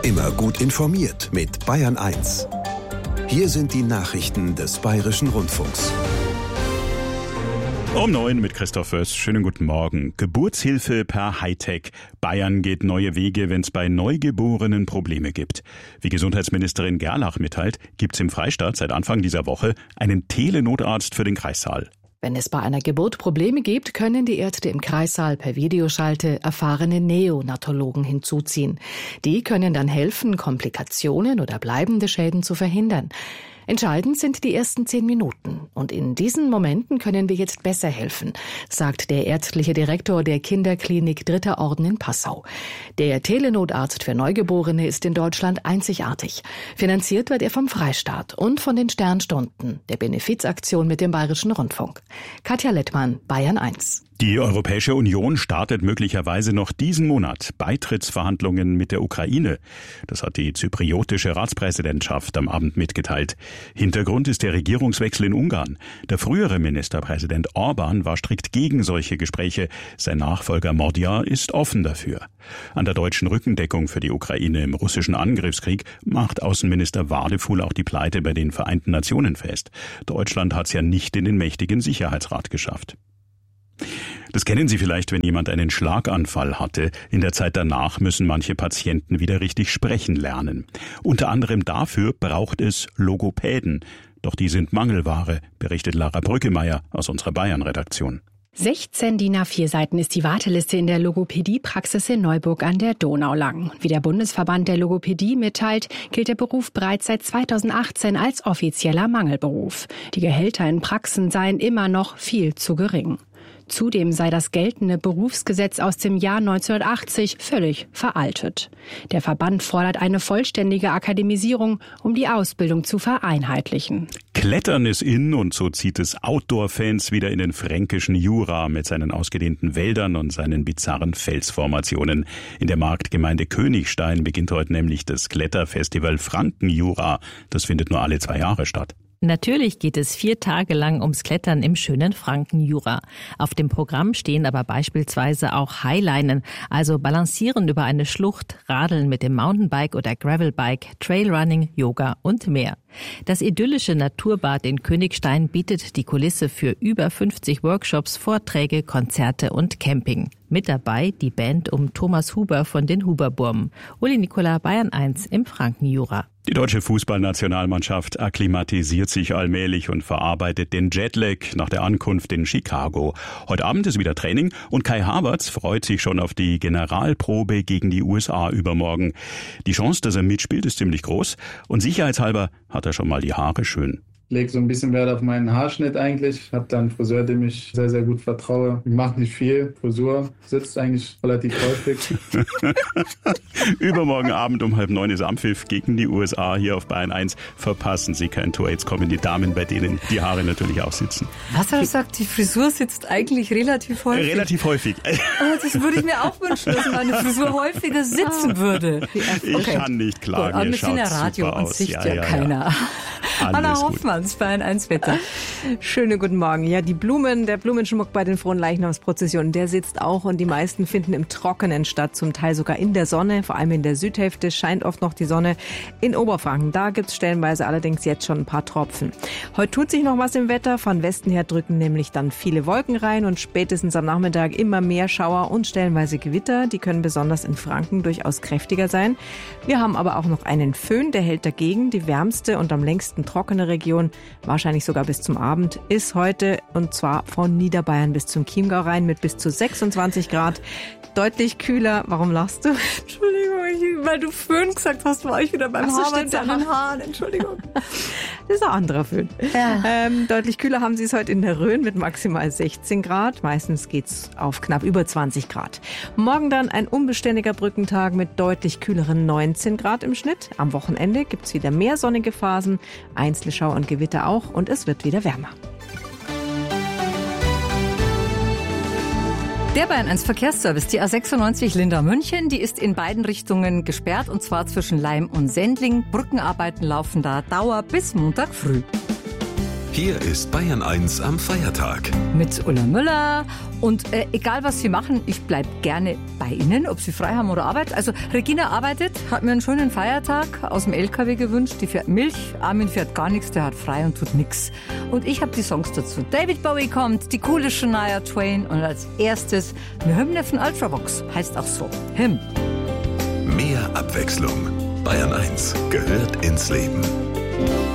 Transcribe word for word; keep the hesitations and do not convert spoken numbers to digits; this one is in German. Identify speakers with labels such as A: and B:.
A: Immer gut informiert mit Bayern eins. Hier sind die Nachrichten des Bayerischen Rundfunks.
B: Um neun mit Christoph Föß. Schönen guten Morgen. Geburtshilfe per Hightech. Bayern geht neue Wege, wenn es bei Neugeborenen Probleme gibt. Wie Gesundheitsministerin Gerlach mitteilt, gibt es im Freistaat seit Anfang dieser Woche einen Telenotarzt für den Kreissaal.
C: Wenn es bei einer Geburt Probleme gibt, können die Ärzte im Kreissaal per Videoschalte erfahrene Neonatologen hinzuziehen. Die können dann helfen, Komplikationen oder bleibende Schäden zu verhindern. Entscheidend sind die ersten zehn Minuten. Und in diesen Momenten können wir jetzt besser helfen, sagt der ärztliche Direktor der Kinderklinik Dritter Orden in Passau. Der Telenotarzt für Neugeborene ist in Deutschland einzigartig. Finanziert wird er vom Freistaat und von den Sternstunden, der Benefizaktion mit dem Bayerischen Rundfunk. Katja Lettmann, Bayern eins.
B: Die Europäische Union startet möglicherweise noch diesen Monat Beitrittsverhandlungen mit der Ukraine. Das hat die zypriotische Ratspräsidentschaft am Abend mitgeteilt. Hintergrund ist der Regierungswechsel in Ungarn. Der frühere Ministerpräsident Orban war strikt gegen solche Gespräche. Sein Nachfolger Mordja ist offen dafür. An der deutschen Rückendeckung für die Ukraine im russischen Angriffskrieg macht Außenminister Wadefuhl auch die Pleite bei den Vereinten Nationen fest. Deutschland hat es ja nicht in den mächtigen Sicherheitsrat geschafft. Das kennen Sie vielleicht, wenn jemand einen Schlaganfall hatte. In der Zeit danach müssen manche Patienten wieder richtig sprechen lernen. Unter anderem dafür braucht es Logopäden. Doch die sind Mangelware, berichtet Lara Brückemeier aus unserer Bayern-Redaktion.
D: sechzehn D I N A vier Seiten ist die Warteliste in der Logopädie-Praxis in Neuburg an der Donau lang. Wie der Bundesverband der Logopädie mitteilt, gilt der Beruf bereits seit zweitausendachtzehn als offizieller Mangelberuf. Die Gehälter in Praxen seien immer noch viel zu gering. Zudem sei das geltende Berufsgesetz aus dem Jahr neunzehnhundertachtzig völlig veraltet. Der Verband fordert eine vollständige Akademisierung, um die Ausbildung zu vereinheitlichen.
B: Klettern ist in und so zieht es Outdoor-Fans wieder in den fränkischen Jura mit seinen ausgedehnten Wäldern und seinen bizarren Felsformationen. In der Marktgemeinde Königstein beginnt heute nämlich das Kletterfestival Frankenjura. Das findet nur alle zwei Jahre statt.
E: Natürlich geht es vier Tage lang ums Klettern im schönen Frankenjura. Auf dem Programm stehen aber beispielsweise auch Highlinen, also Balancieren über eine Schlucht, Radeln mit dem Mountainbike oder Gravelbike, Trailrunning, Yoga und mehr. Das idyllische Naturbad in Königstein bietet die Kulisse für über fünfzig Workshops, Vorträge, Konzerte und Camping. Mit dabei die Band um Thomas Huber von den Huberburmen. Uli Nicola, Bayern eins im Frankenjura.
B: Die deutsche Fußballnationalmannschaft akklimatisiert sich allmählich und verarbeitet den Jetlag nach der Ankunft in Chicago. Heute Abend ist wieder Training und Kai Havertz freut sich schon auf die Generalprobe gegen die U S A übermorgen. Die Chance, dass er mitspielt, ist ziemlich groß und sicherheitshalber hat er schon mal die Haare schön.
F: Ich lege so ein bisschen Wert auf meinen Haarschnitt eigentlich. Ich habe da einen Friseur, dem ich sehr, sehr gut vertraue. Ich mache nicht viel. Frisur sitzt eigentlich relativ häufig.
B: Übermorgen Abend um halb neun ist Ampfiff gegen die U S A hier auf Bayern eins. Verpassen Sie kein Tor. Jetzt kommen die Damen, bei denen die Haare natürlich auch sitzen.
G: Was hat er gesagt? Die Frisur sitzt eigentlich relativ häufig.
B: Relativ häufig.
G: Oh, das würde ich mir auch wünschen, dass meine Frisur häufiger sitzen würde.
B: Okay. Ich kann nicht klagen.
G: Gut, wir sind ja Radio und sieht ja, ja, ja keiner. Ja. Anna Hoffmanns, Bayern eins Wetter. Schönen guten Morgen. Ja, die Blumen, der Blumenschmuck bei den Fronleichnamsprozessionen, der sitzt auch und die meisten finden im Trockenen statt, zum Teil sogar in der Sonne. Vor allem in der Südhälfte scheint oft noch die Sonne. In Oberfranken, da gibt's stellenweise allerdings jetzt schon ein paar Tropfen. Heute tut sich noch was im Wetter. Von Westen her drücken nämlich dann viele Wolken rein und spätestens am Nachmittag immer mehr Schauer und stellenweise Gewitter. Die können besonders in Franken durchaus kräftiger sein. Wir haben aber auch noch einen Föhn, der hält dagegen. Die wärmste und am längsten trockene Region, wahrscheinlich sogar bis zum Abend, ist heute und zwar von Niederbayern bis zum Chiemgau rein mit bis zu sechsundzwanzig Grad. Deutlich kühler. Warum lachst du? Entschuldigung, ich, weil du Föhn gesagt hast, war ich wieder beim Haarwärts an den Haaren. Entschuldigung. Das ist ein anderer Föhn. Ja. Ähm, deutlich kühler haben sie es heute in der Rhön mit maximal sechzehn Grad. Meistens geht's auf knapp über zwanzig Grad. Morgen dann ein unbeständiger Brückentag mit deutlich kühleren neunzehn Grad im Schnitt. Am Wochenende gibt's wieder mehr sonnige Phasen, Einzelschauer und Gewitter auch und es wird wieder wärmer. Der Bayern eins Verkehrsservice, die A sechsundneunzig Lindau-München, die ist in beiden Richtungen gesperrt und zwar zwischen Laim und Sendling. Brückenarbeiten laufen da Dauer bis Montag früh.
A: Hier ist Bayern eins am Feiertag.
H: Mit Ulla Müller. Und äh, egal, was Sie machen, ich bleibe gerne bei Ihnen, ob Sie frei haben oder Arbeit. Also Regina arbeitet, hat mir einen schönen Feiertag aus dem L K W gewünscht. Die fährt Milch, Armin fährt gar nichts, der hat frei und tut nichts. Und ich habe die Songs dazu. David Bowie kommt, die coole Shania Twain und als erstes eine Hymne von Ultravox, heißt auch so, Hymn.
A: Mehr Abwechslung. Bayern eins gehört ins Leben.